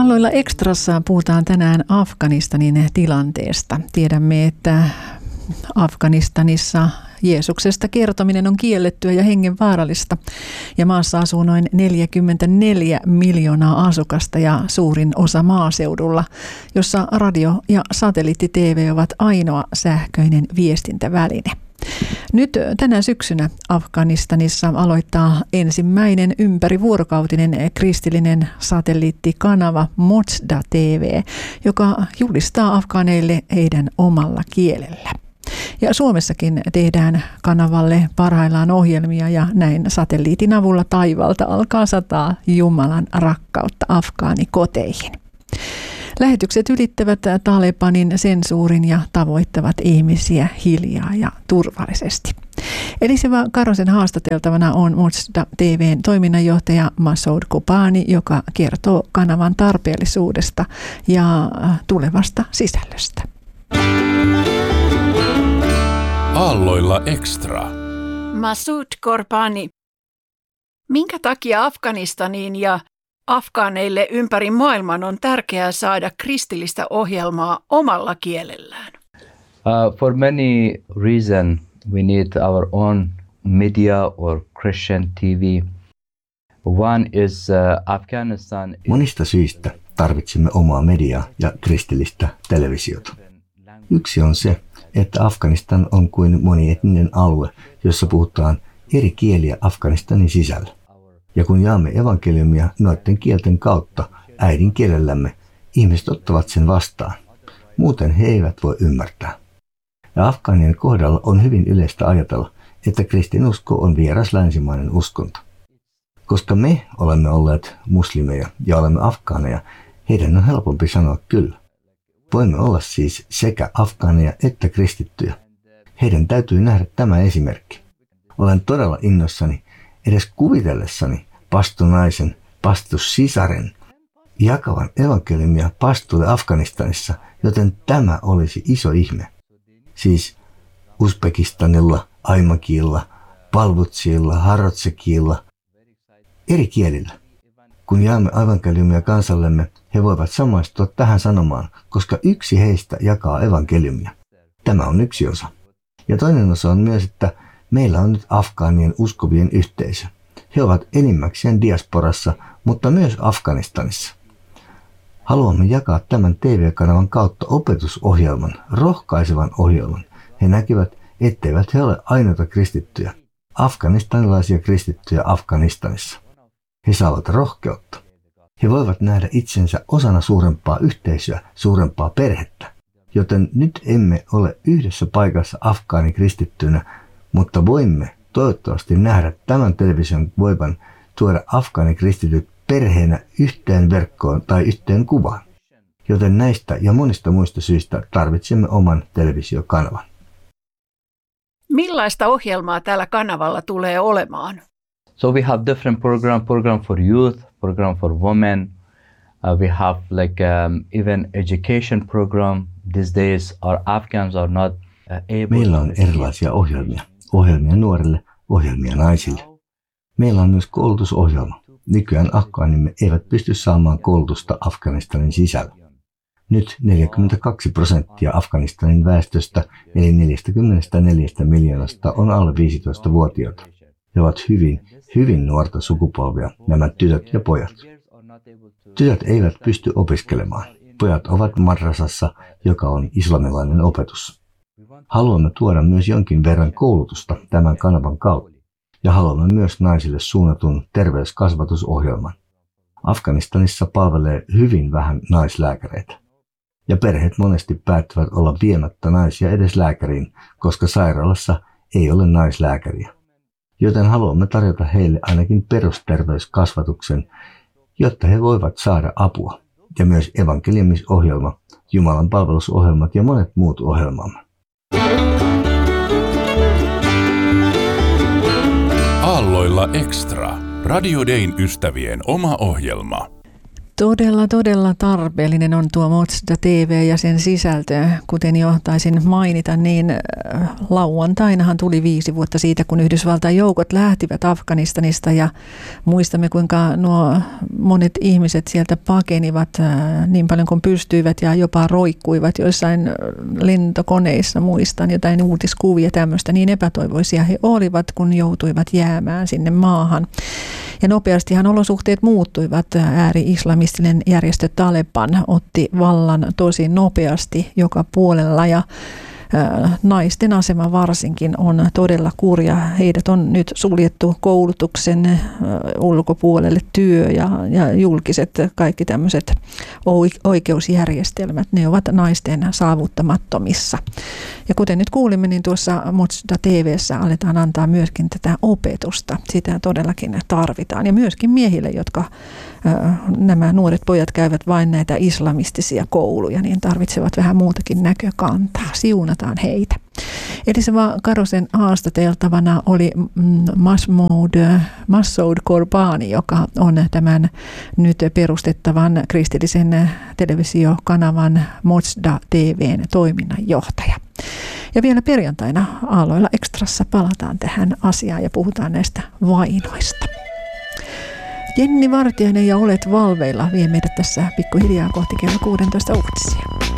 Aalloilla Extrassa puhutaan tänään Afganistanin tilanteesta. Tiedämme, että Afganistanissa Jeesuksesta kertominen on kiellettyä ja hengenvaarallista. Ja maassa asuu noin 44 miljoonaa asukasta ja suurin osa maaseudulla, jossa radio- ja satelliitti-TV ovat ainoa sähköinen viestintäväline. Nyt tänä syksynä Afganistanissa aloittaa ensimmäinen ympärivuorokautinen kristillinen satelliittikanava Mojda TV, joka julistaa afgaaneille heidän omalla kielellä. Ja Suomessakin tehdään kanavalle parhaillaan ohjelmia ja näin satelliitin avulla taivaalta alkaa sataa Jumalan rakkautta afgaanikoteihin. Lähetykset ylittävät Talebanin sensuurin ja tavoittavat ihmisiä hiljaa ja turvallisesti. Eliseva Karosen haastateltavana on Mojda TV:n toiminnanjohtaja Masoud Kobani, joka kertoo kanavan tarpeellisuudesta ja tulevasta sisällöstä. Aalloilla Extra. Masoud Kobani. Minkä takia Afganistaniin ja afgaaneille ympäri maailman on tärkeää saada kristillistä ohjelmaa omalla kielellään? For many reasons we need our own media or Christian TV. One is Afghanistan. Monista syistä tarvitsemme omaa mediaa ja kristillistä televisiota. Yksi on se, että Afganistan on kuin monietninen alue, jossa puhutaan eri kieliä Afganistanin sisällä. Ja kun jaamme evankeliumia noiden kielten kautta äidinkielellämme, ihmiset ottavat sen vastaan. Muuten he eivät voi ymmärtää. Ja afgaanien kohdalla on hyvin yleistä ajatella, että kristinusko on vieras länsimainen uskonto. Koska me olemme olleet muslimeja ja olemme afgaaneja, heidän on helpompi sanoa kyllä. Voimme olla siis sekä afgaaneja että kristittyjä. Heidän täytyy nähdä tämä esimerkki. Olen todella innoissani edes kuvitellessani pastonaisen, pastussisaren jakavan evankeliumia pastuille Afganistanissa, joten tämä olisi iso ihme. Siis Uzbekistanilla, Aimakilla, Palvutsilla, Harotsekilla, eri kielillä. Kun jaamme evankeliumia kansallemme, he voivat samaistua tähän sanomaan, koska yksi heistä jakaa evankeliumia. Tämä on yksi osa. Ja toinen osa on myös, että meillä on nyt afgaanien uskovien yhteisö. He ovat enimmäkseen diasporassa, mutta myös Afganistanissa. Haluamme jakaa tämän TV-kanavan kautta opetusohjelman, rohkaisevan ohjelman. He näkivät, etteivät he ole ainoita kristittyjä, afganistanilaisia kristittyjä Afganistanissa. He saavat rohkeutta. He voivat nähdä itsensä osana suurempaa yhteisöä, suurempaa perhettä. Joten nyt emme ole yhdessä paikassa afgaanikristittyinä, mutta voimme toivottavasti nähdä tämän television voivan tuoda afgaanikristityt perheenä yhteen verkkoon tai yhteen kuvaan. Joten näistä ja monista muista syistä tarvitsemme oman televisiokanavan. Millaista ohjelmaa tällä kanavalla tulee olemaan? So we have different program for youth, program for women. We have even education program. These days our Afghans are not able. Meillä on erilaisia ohjelmia. Ohjelmia nuorille, ohjelmia naisille. Meillä on myös koulutusohjelma. Nykyään afgaanimme eivät pysty saamaan koulutusta Afganistanin sisällä. Nyt 42% Afganistanin väestöstä, eli 44 miljoonasta, on alle 15-vuotiaita. He ovat hyvin nuorta sukupolvea, nämä tytöt ja pojat. Tytöt eivät pysty opiskelemaan. Pojat ovat madrasassa, joka on islamilainen opetus. Haluamme tuoda myös jonkin verran koulutusta tämän kanavan kautta. Ja haluamme myös naisille suunnatun terveyskasvatusohjelman. Afganistanissa palvelee hyvin vähän naislääkäreitä. Ja perheet monesti päättävät olla viemättä naisia edes lääkäriin, koska sairaalassa ei ole naislääkäriä. Joten haluamme tarjota heille ainakin perusterveyskasvatuksen, jotta he voivat saada apua. Ja myös evankeliumisohjelma, Jumalan palvelusohjelmat ja monet muut ohjelmamme. Aalloilla Extra. Radio Dayn ystävien oma ohjelma. Todella tarpeellinen on tuo Motsda TV ja sen sisältö. Kuten jo taisin mainita, niin lauantainahan tuli 5 vuotta siitä, kun Yhdysvaltain joukot lähtivät Afganistanista ja muistamme, kuinka nuo monet ihmiset sieltä pakenivat niin paljon kuin pystyivät ja jopa roikkuivat joissain lentokoneissa, muistan jotain uutiskuvia tämmöistä, niin epätoivoisia he olivat, kun joutuivat jäämään sinne maahan. Ja nopeastihan olosuhteet muuttuivat. Ääri-islamistinen järjestö Taliban otti vallan tosi nopeasti joka puolella ja naisten asema varsinkin on todella kurja. Heidät on nyt suljettu koulutuksen ulkopuolelle, työ ja julkiset kaikki tämmöiset oikeusjärjestelmät, ne ovat naisten saavuttamattomissa. Ja kuten nyt kuulimme, niin tuossa Motsda TV:ssä aletaan antaa myöskin tätä opetusta. Sitä todellakin tarvitaan. Ja myöskin miehille, jotka nämä nuoret pojat käyvät vain näitä islamistisia kouluja, niin tarvitsevat vähän muutakin näkökantaa. Siunataan heitä. Elisava Karosen haastateltavana oli Masoud Qorbani, joka on tämän nyt perustettavan kristillisen televisiokanavan Motsda TV:n toiminnanjohtaja. Ja vielä perjantaina Aalloilla Extrassa palataan tähän asiaan ja puhutaan näistä vainoista. Jenni Vartiainen ja Olet valveilla vie meidät tässä pikkuhiljaa kohti kello 16 uutisia.